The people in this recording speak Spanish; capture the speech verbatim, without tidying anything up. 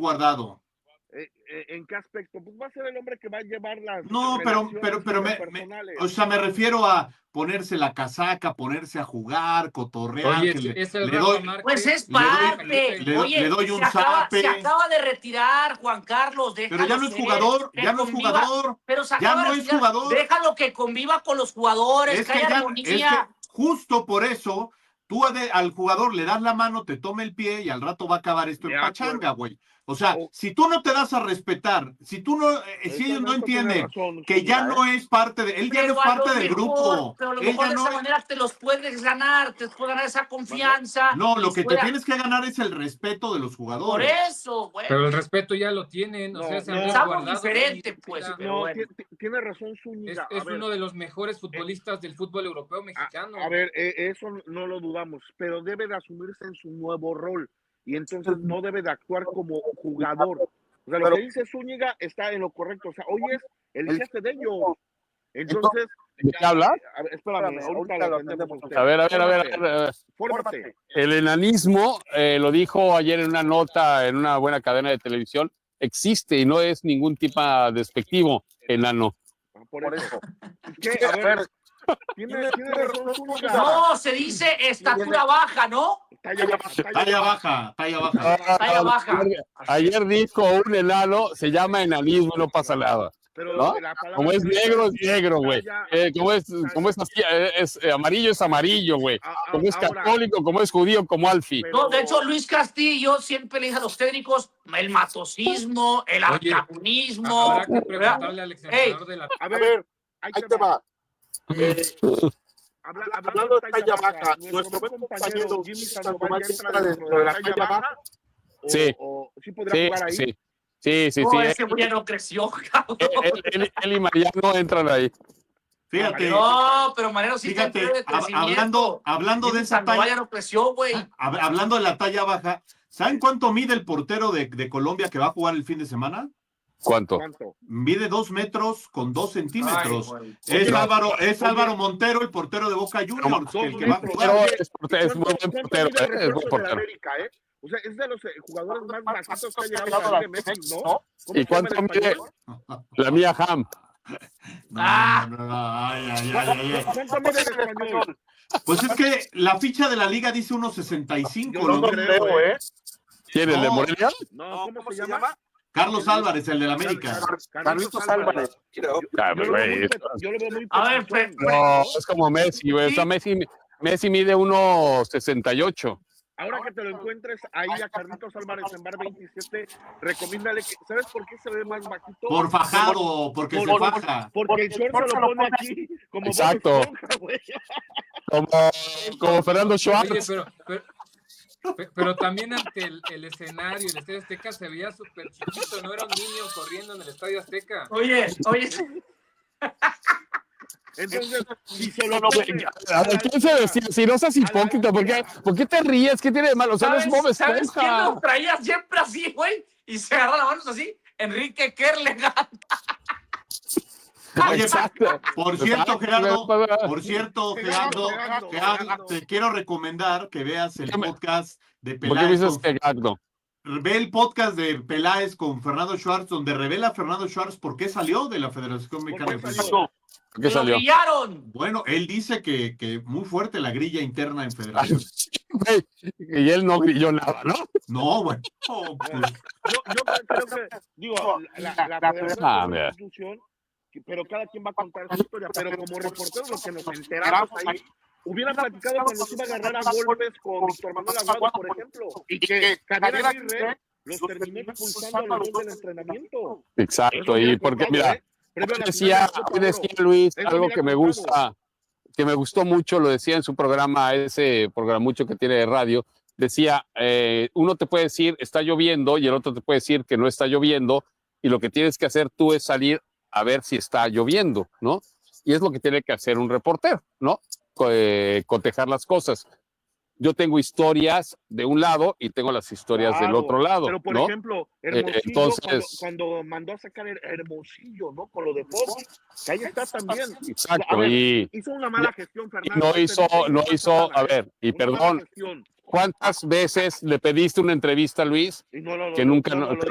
Guardado? Eh, eh, ¿En qué aspecto? Pues va a ser el hombre que va a llevar las No, pero, pero, pero me, me, o sea, me refiero a ponerse la casaca, ponerse a jugar, cotorrear. Oye, que le, es el le Rafa doy, Márquez, Pues es le doy, parte. le, Oye, le doy un se, acaba, zape. se acaba de retirar Juan Carlos, déjalo Pero ya no es ser, jugador, que ya no es conviva, jugador, pero se ya acaba no de es retirar, jugador. déjalo que conviva con los jugadores, Es que que haya ya, armonía. es que justo por eso, tú a de, al jugador le das la mano, te toma el pie y al rato va a acabar esto en pachanga, güey. O sea, Oh. si tú no te das a respetar, si tú no, eh, si ellos no entienden que ya no es parte de, él ya no es parte del grupo. Pero a lo Él mejor ya de esa no es- manera te los puedes ganar, te puedes ganar esa confianza. No, lo y que te fuera- tienes que ganar es el respeto de los Por jugadores. eso, güey. pero el respeto ya lo tienen, o No, sea, es no. Andrés Estamos Guardado, diferentes, güey, pues, mira, pero No, bueno. ti- ti- tiene razón es, Zúñiga. A es ver, uno de los mejores futbolistas del fútbol europeo mexicano. A, a ver, eh, eso no lo dudamos, pero debe de asumirse en su nuevo rol y entonces no debe de actuar como jugador. O sea, lo que dice Zúñiga está en lo correcto. O sea, hoy es el jefe de ellos. Entonces, ¿de qué habla? a ver, espérame, ahorita lo atendemos a usted. A ver, a ver, a ver. a ver, a ver. Fórmate. El enanismo, eh, lo dijo ayer en una nota en una buena cadena de televisión, existe y no es ningún tipo despectivo, enano. Por eso. ¿Qué? A ver, tiene, tiene razón Zúñiga. No, se dice estatura baja, ¿no? Talla baja, Talla baja, talla baja. Talla baja. Ayer, ayer dijo un enano, se llama enanismo y no pasa nada. Pero ¿No? la palabra Como es correcta negro, es negro, güey. talla- Eh, como es, como es, así, eh, es eh, amarillo, es amarillo, güey. A- a- Como es ahora, católico, como es judío, como Alfie. pero- No, de hecho, Luis Castillo siempre le dice a los técnicos el matosismo, el Oye, arcabunismo. Habrá que preguntarle al exentrenador de la... A ver, ahí te va. Eh, habla- hablando de talla baja, nuestro buen compañero Jimmy Sandoval ya entra dentro de la talla baja. O, Sí. o sí podrá Sí, jugar ahí. sí. Sí, sí, No, sí. ese güey ya no creció, cabrón. Él, él- él y Mariano entran ahí. Fíjate, No, pero Mariano sí está en fíjate, periodo de hab- crecimiento. hablando, hablando de Jimmy esa Sandoval talla, ya no creció, güey. hab- hablando de la talla baja, ¿saben cuánto mide el portero de, de Colombia que va a jugar el fin de semana? ¿Cuánto? ¿Cuánto? Mide dos metros con dos centímetros. Ay, güey. es Oye, Álvaro, es oye. Álvaro Montero, el portero de Boca Juniors, Dos el que va a metros. jugar. Pero Oye, es, portero, es muy ¿Cuánto- buen cuánto portero, mide el eh, es buen refuerzo de la portero. América, eh? O sea, es de los eh, jugadores más bajitos que ha llegado a la Liga de México, ¿no? ¿Cómo ¿Y se llama cuánto en mide español? la mía Ham? No, Ah. no, no, no, ay, ay, ay, ay, ay. ¿Cuánto mide en español? Pues es que la ficha de la liga dice uno sesenta y cinco. Yo no ¿no? creo, ¿eh? ¿Quién, el de No. Morelia? No, ¿cómo se llama? Carlos Álvarez, el del América. Carlitos Álvarez. Yo, Ah, yo lo veo güey, muy, pe- yo lo veo muy A ver, pequeñón. Fred, No, es como Messi, güey. O sea, Messi, Messi mide uno sesenta y ocho. Ahora que te lo encuentres ahí a Carlitos Álvarez en bar veintisiete, recomiéndale que, ¿sabes por qué se ve más bajito? Por fajado, porque Por- se por- faja. Porque el short se lo pone aquí como Bob Exacto. Esponja, güey. Como, como Fernando Oye, Schwartz. pero, pero, pe- pero también ante el, el escenario, el Estadio Azteca se veía súper chiquito, no era un niño corriendo en el Estadio Azteca. Oye, oye, Entonces, si se lo No, güey, pone a ver, ¿quién se vestía? Si no seas hipócrita, ¿por qué, ¿por qué te ríes? ¿Qué tiene de malo? O sea, no es ¿sabes, Bob ¿sabes quién Esponja. lo traía siempre así, güey? Y se agarra las manos así. Enrique Kerlegan. Oye, Exacto. por cierto, Exacto, Gerardo, güey. por cierto, Gerardo, Gerardo, Gerardo, Gerardo, Gerardo. te quiero recomendar que veas el ¿Qué me- podcast de ¿Por qué me Peláez. dices con- que gagno? Ve el podcast de Peláez con Fernando Schwartz, donde revela a Fernando Schwartz por qué salió de la Federación Mexicana de qué Fútbol. salió? ¿Por qué ¡Lo salió? brillaron! Bueno, él dice que, que muy fuerte la grilla interna en Federación. Güey, y él no grilló nada, ¿no? No, bueno. oh, pues, Yo, yo creo que, digo, la, la, la federación Ah, es una mira. institución, que- pero cada quien va a contar su historia. Pero como reporteros, lo que nos enteramos ahí, hubiera platicado cuando se iba a agarrar a golpes con Víctor Manuel Aguado, por ejemplo, y que Javier Aguirre los terminó expulsando a los dos del entrenamiento. Exacto, Eso y hubiera porque, contado, mira, ¿eh? Previo a la decía, final de la Copa de decía Oro. Luis, Eso algo hubiera que me contado. gusta, que me gustó mucho, lo decía en su programa, ese programucho que tiene de radio, decía, eh, uno te puede decir está lloviendo y el otro te puede decir que no está lloviendo y lo que tienes que hacer tú es salir a ver si está lloviendo, ¿no? Y es lo que tiene que hacer un reportero, ¿no? Co- eh, cotejar las cosas. Yo tengo historias de un lado y tengo las historias del Claro, otro lado, Pero, por ¿no? ejemplo, Hermosillo, entonces- cuando, cuando mandó a sacar Her- Hermosillo, ¿no? Con lo de Fox, que ahí está también. Exacto, A ver, y hizo una mala gestión, Fernando. no hizo, no hizo, a ver, y Una mala perdón, gestión. ¿cuántas veces le pediste una entrevista a Luis Y no, no, no, que no, nunca no, no- no, lo